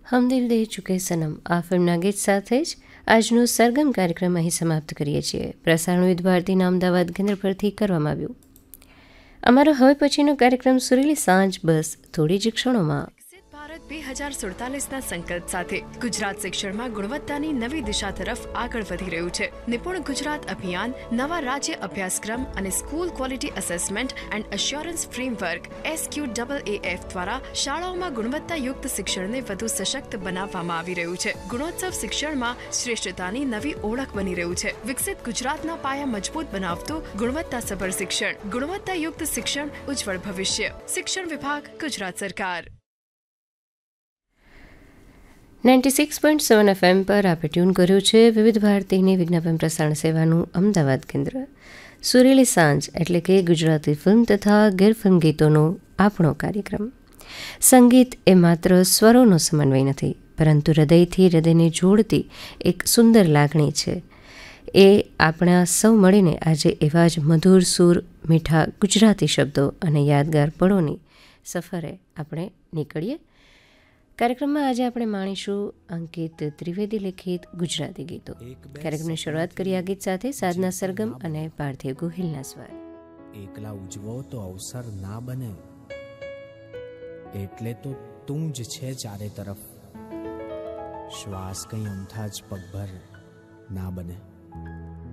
હમ દિલ દે ચુકે સનમ આ ફિલ્મના ગીત સાથે જ આજનો સરગમ કાર્યક્રમ અહીં સમાપ્ત કરીએ છીએ. પ્રસારણ વિવિધ ભારતીના અમદાવાદ કેન્દ્ર પરથી કરવામાં આવ્યું. અમારો હવે પછીનો કાર્યક્રમ સુરીલી સાંજ બસ થોડી જ ક્ષણોમાં. ભારત 2047ના સંકલ્પ સાથે ગુજરાત શિક્ષણમાં ગુણવત્તાની નવી દિશા તરફ આગળ વધી રહ્યું છે. નિપુણ ગુજરાત અભિયાન, નવા રાજ્ય અભ્યાસક્રમ અને school quality assessment and assurance framework SQAAF દ્વારા શાળાઓમાં ગુણવત્તાયુક્ત શિક્ષણને વધુ સશક્ત બનાવવામાં આવી રહ્યું છે. ગુણોત્સવ શિક્ષણમાં શ્રેષ્ઠતાની નવી ઓળખ બની રહ્યું છે. વિકસિત ગુજરાતના પાયા મજબૂત બનાવતું ગુણવત્તાસભર શિક્ષણ, ગુણવત્તાયુક્ત શિક્ષણ, ઉજ્જવળ ભવિષ્ય. શિક્ષણ વિભાગ, ગુજરાત સરકાર. 96.7 FM પર આપણે ટ્યુન કર્યું છે વિવિધ ભારતીની વિજ્ઞાપન પ્રસારણ સેવાનું અમદાવાદ કેન્દ્ર. સુરીલી સાંજ એટલે કે ગુજરાતી ફિલ્મ તથા ગેરફિલ્મ ગીતોનો આપણો કાર્યક્રમ. સંગીત એ માત્ર સ્વરોનો સમન્વય નથી, પરંતુ હૃદયથી હૃદયને જોડતી એક સુંદર લાગણી છે. એ આપણા સૌ મળીને આજે એવા જ મધુર સૂર, મીઠા ગુજરાતી શબ્દો અને યાદગાર પળોની સફરે આપણે નીકળીએ. કાર્યક્રમમાં આજે આપણે માણીશું અંકિત ત્રિવેદી લિખિત ગુજરાતી ગીતો. કાર્યક્રમની શરૂઆત કરી આ ગીત સાથે સાધના સરગમ અને પાર્થિવ ગોહિલના સ્વર. એકલા ઉજવો તો અવસર ના બને, એટલે તો તું જ છે ચારે તરફ. શ્વાસ કંઈ અમથા જ પગભર ના બને.